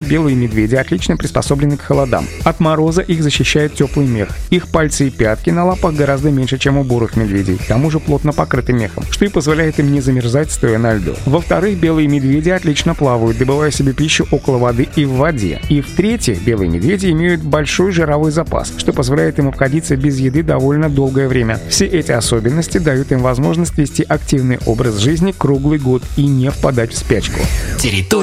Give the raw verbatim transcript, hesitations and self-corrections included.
белые медведи отлично приспособлены к холодам. От мороза их защищает теплый мех. Их пальцы и пятки на лапах гораздо меньше, чем у бурых медведей, к тому же плотно покрыты мехом, что и позволяет им не замерзать, стоя на льду. Во-вторых, белые медведи отлично плавают, добывая себе пищу около воды и в воде. И в-третьих, белые медведи имеют большой жировой запас, что позволяет им обходиться без еды довольно долгое время. Все эти особенности дают им возможность вести активный образ жизни круглый год и не впадать в спячку.